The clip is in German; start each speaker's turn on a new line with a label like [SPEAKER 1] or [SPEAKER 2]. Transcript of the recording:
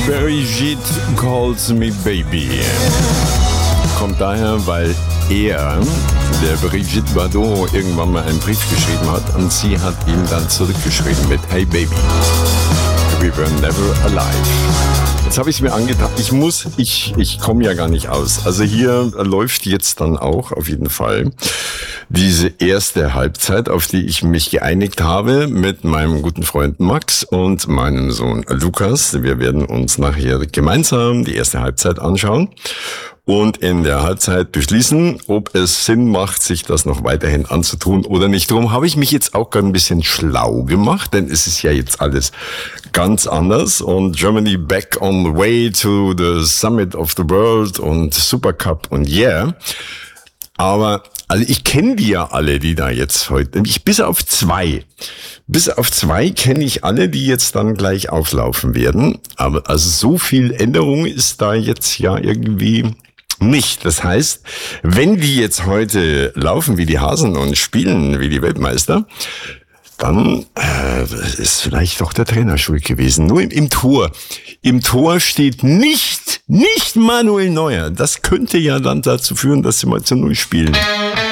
[SPEAKER 1] Brigitte calls me baby. Kommt daher, weil er, der Brigitte Bardot, irgendwann mal einen Brief geschrieben hat und sie hat ihm dann zurückgeschrieben mit Hey Baby, we were never alive. Jetzt habe ich es mir angetan, ich komme ja gar nicht aus. Also hier läuft jetzt dann auch auf jeden Fall diese erste Halbzeit, auf die ich mich geeinigt habe mit meinem guten Freund Max und meinem Sohn Lukas. Wir werden uns nachher gemeinsam die erste Halbzeit anschauen und in der Halbzeit beschließen, ob es Sinn macht, sich das noch weiterhin anzutun oder nicht. Darum habe ich mich jetzt auch gerade ein bisschen schlau gemacht, denn es ist ja jetzt alles ganz anders und Germany back on the way to the summit of the world und Supercup und yeah. Aber also ich kenne die ja alle, die da jetzt heute, bis auf zwei kenne ich alle, die jetzt dann gleich auflaufen werden. Aber also so viel Änderung ist da jetzt ja irgendwie nicht. Das heißt, wenn die jetzt heute laufen wie die Hasen und spielen wie die Weltmeister, dann ist vielleicht doch der Trainer schuld gewesen. Nur im Tor. Im Tor steht nicht Manuel Neuer. Das könnte ja dann dazu führen, dass sie mal zu Null spielen.